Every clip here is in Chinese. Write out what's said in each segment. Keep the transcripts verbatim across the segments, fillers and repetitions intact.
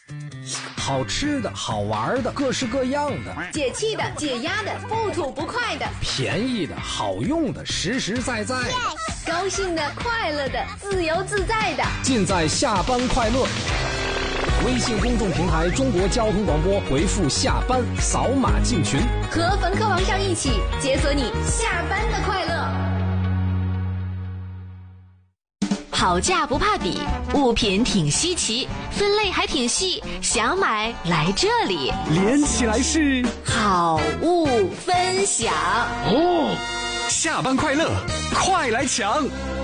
好吃的好玩的各式各样的， 解气的解压的不吐不快的， 便宜的好用的实实在在的， 高兴的快乐的自由自在的， 尽在下班快乐。微信公众平台中国交通广播，回复下班扫码进群， 和冯科王上一起解锁你下班的快乐。好价不怕比，物品挺稀奇，分类还挺细，想买来这里， 连起来是好物分享哦。下班快乐，快来抢！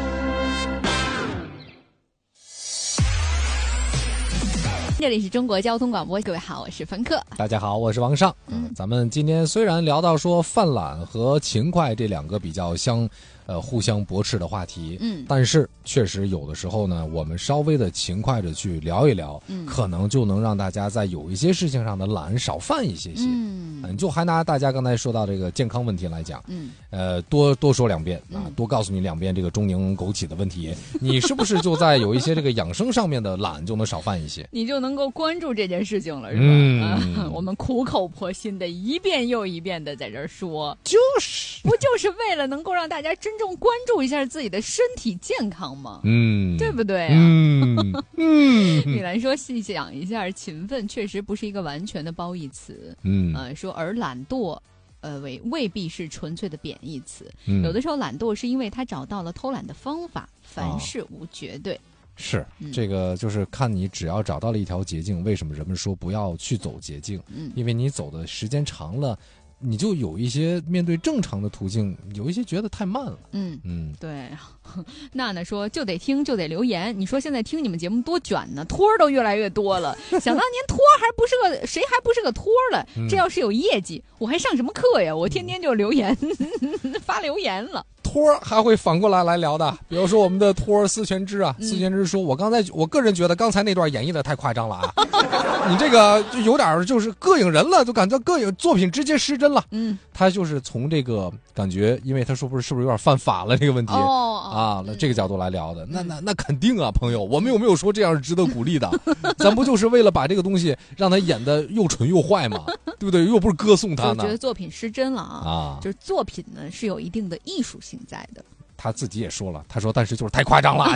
这里是中国交通广播，各位好，我是冯克。 大家好，我是王尚。嗯，咱们今天虽然聊到说犯懒和勤快这两个比较相呃互相驳斥的话题，嗯，但是确实有的时候呢，我们稍微的勤快着去聊一聊，嗯，可能就能让大家在有一些事情上的懒少犯一些些。嗯，嗯就还拿大家刚才说到这个健康问题来讲，嗯，呃，多多说两遍啊，多告诉你两遍这个中宁枸杞的问题，你是不是就在有一些这个养生上面的懒就能少犯一些？ 你就能够关注这件事情了，是吧？ 嗯啊、我们苦口婆心的一遍又一遍的在这儿说， 就是不就是为了能够让大家真正关注一下自己的身体健康吗？ 嗯， 对不对啊？ 嗯嗯， 米兰说，细想一下，勤奋确实不是一个完全的褒义词。嗯，呃，说而懒惰。呃，未未必是纯粹的贬义词、嗯，有的时候懒惰是因为他找到了偷懒的方法，凡事无绝对。哦是、嗯、这个就是看你只要找到了一条捷径，为什么人们说不要去走捷径？嗯，因为你走的时间长了，你就有一些面对正常的途径，有一些觉得太慢了。 嗯嗯，对。娜娜说就得听就得留言，你说现在听你们节目多卷呢，托儿都越来越多了。想当年托儿还不是个谁还不是个托儿了、嗯、这要是有业绩我还上什么课呀，我天天就留言、嗯、发留言了。 托儿还会反过来来聊的，比如说我们的托儿司全之啊，司全之说，我刚才我个人觉得刚才那段演绎的太夸张了啊，你这个就有点就是膈应人了，就感觉膈应作品直接失真了。嗯，他就是从这个感觉，因为他说不是是不是有点犯法了这个问题、哦、啊，那这个角度来聊的，那那那肯定啊，朋友，我们有没有说这样是值得鼓励的？咱不就是为了把这个东西让他演的又蠢又坏嘛，对不对？又不是歌颂他呢。 我觉得作品失真了啊，啊就是作品呢是有一定的艺术性在的。 他自己也说了，他说但是就是太夸张了。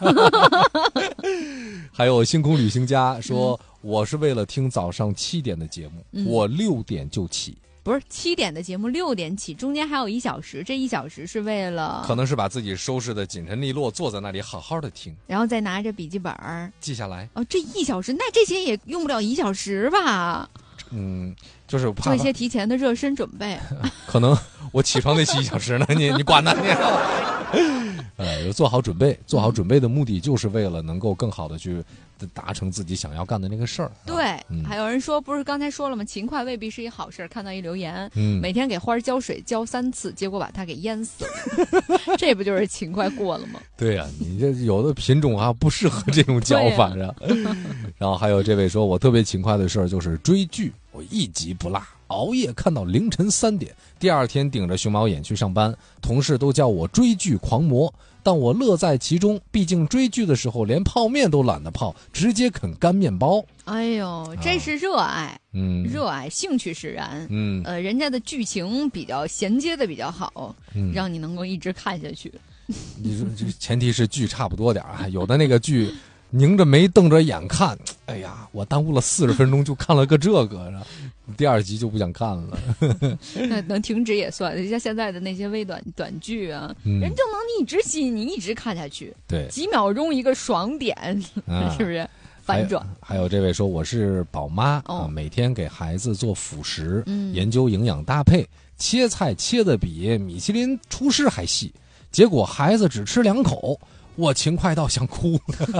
还有星空旅行家说、嗯、我是为了听早上七点的节目、嗯、我六点就起。 不是七点的节目六点起，中间还有一小时，这一小时是为了可能是把自己收拾的紧身利落，坐在那里好好的听， 然后再拿着笔记本记下来。 哦，这一小时，那这些也用不了一小时吧？ 嗯，就是怕做一些提前的热身准备。 可能我起床得起一小时呢，你你管他你。呃，做好准备，做好准备的目的就是为了能够更好的去达成自己想要干的那个事儿。 对、嗯，还有人说，不是刚才说了吗？勤快未必是一好事。看到一留言，嗯，每天给花浇水浇三次，结果把它给淹死了，这不就是勤快过了吗？ 对呀、啊，你这有的品种啊不适合这种浇法啊。然后还有这位说，我特别勤快的事儿就是追剧，我一集不落。熬夜看到凌晨三点，第二天顶着熊猫眼去上班，同事都叫我追剧狂魔，但我乐在其中，毕竟追剧的时候连泡面都懒得泡，直接啃干面包。 哎呦，这是热爱，啊、嗯，热爱，兴趣使然，嗯，呃，人家的剧情比较衔接的比较好，嗯，让你能够一直看下去。 你说这前提是剧差不多点啊，有的那个剧。拧着眉瞪着眼看，哎呀，我耽误了四十分钟就看了个这个，第二集就不想看了。 那能停止也算，像现在的那些微短短剧啊、嗯，人就能一直吸引你，一直看下去。 对， 几秒钟一个爽点，啊、是不是？反转。 还有, 还有这位说我是宝妈、哦、啊，每天给孩子做辅食、嗯，研究营养搭配，切菜切得比米其林厨师还细，结果孩子只吃两口。我勤快到想哭。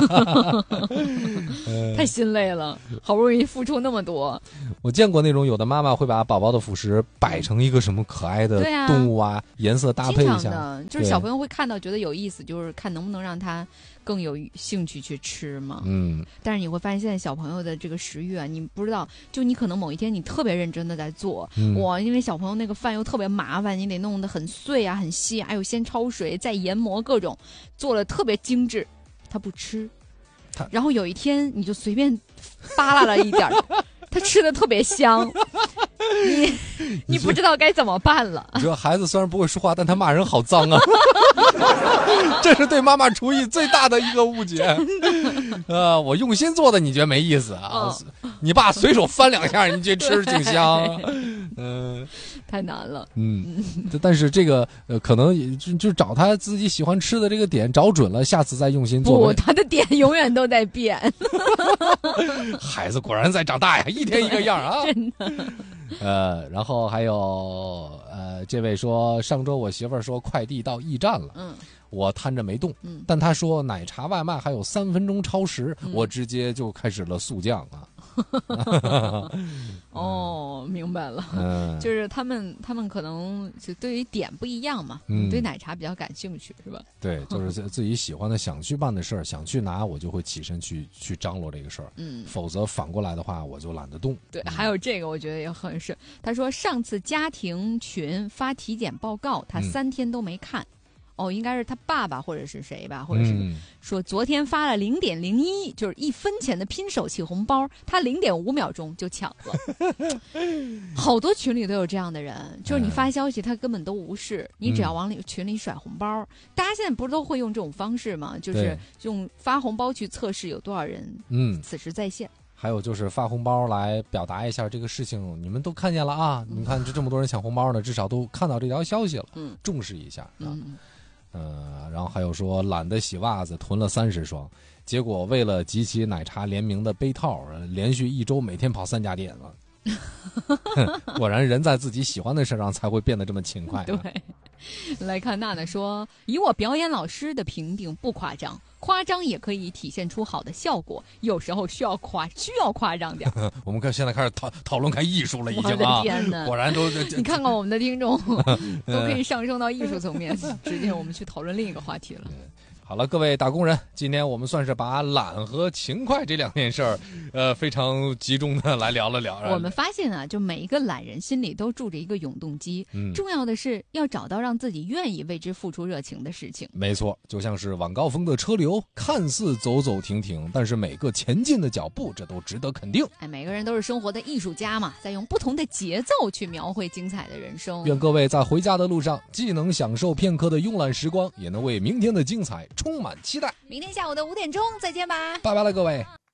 太心累了，好不容易付出那么多。 我见过那种有的妈妈会把宝宝的辅食摆成一个什么可爱的动物啊，颜色搭配一下的，就是小朋友会看到觉得有意思，就是看能不能让他更有兴趣去吃嘛。嗯，但是你会发现现在小朋友的这个食欲啊，你不知道，就你可能某一天你特别认真的在做，嗯、哇，因为小朋友那个饭又特别麻烦，你得弄得很碎啊，很细，还有先焯水，再研磨各种，做了特别精致，他不吃。 然后有一天你就随便扒拉了一点他吃的特别香，你你不知道该怎么办了。 你说孩子虽然不会说话，但他骂人好脏啊，这是对妈妈厨艺最大的一个误解。呃，我用心做的你觉得没意思啊？嗯、你爸随手翻两下，你觉得吃挺香？嗯、呃， 太难了。 嗯，但是这个呃，可能也就就找他自己喜欢吃的这个点找准了，下次再用心做。 不，他的点永远都在变。 孩子果然在长大呀，一天一个样啊！ 真的。 呃，然后还有呃，这位说上周我媳妇儿说快递到驿站了，嗯，我摊着没动，嗯，但她说奶茶外卖还有三分钟超时，嗯、我直接就开始了速降啊。 哦，明白了，嗯、就是他们他们可能就对于点不一样嘛，嗯，对奶茶比较感兴趣是吧？ 对，就是自己喜欢的、想去办的事儿，想去拿，我就会起身去去张罗这个事儿，嗯，否则反过来的话，我就懒得动。 对，还有这个我觉得也很是，他说上次家庭群发体检报告，他三天都没看。嗯哦，应该是他爸爸或者是谁吧，或者是说昨天发了零点零一，就是一分钱的拼手气红包，他零点五秒钟就抢了。好多群里都有这样的人，就是你发消息他根本都无视，你只要往里群里甩红包。嗯、大家现在不是都会用这种方式吗？就是用发红包去测试有多少人嗯此时在线。 还有就是发红包来表达一下这个事情，你们都看见了啊！嗯、你看这这么多人抢红包呢，至少都看到这条消息了，嗯，重视一下啊。嗯呃，然后还有说懒得洗袜子，囤了三十双，结果为了集齐奶茶联名的杯套，连续一周每天跑三家店了。果然人在自己喜欢的事上才会变得这么勤快、啊。 对，来看娜娜说，以我表演老师的评定不夸张，夸张也可以体现出好的效果，有时候需要夸需要夸张点。 我们看现在开始讨讨论开艺术了，已经啊！ 我的天哪， 果然都你看看我们的听众都可以上升到艺术层面，直接我们去讨论另一个话题了。 好了，各位打工人，今天我们算是把懒和勤快这两件事儿，呃，非常集中的来聊了聊。 我们发现啊，就每一个懒人心里都住着一个永动机，嗯，重要的是要找到让自己愿意为之付出热情的事情。 没错，就像是晚高峰的车流，看似走走停停，但是每个前进的脚步，这都值得肯定。 哎，每个人都是生活的艺术家嘛，在用不同的节奏去描绘精彩的人生。 愿各位在回家的路上，既能享受片刻的慵懒时光，也能为明天的精彩充满期待。 明天下午的五点钟再见吧， 拜拜了各位。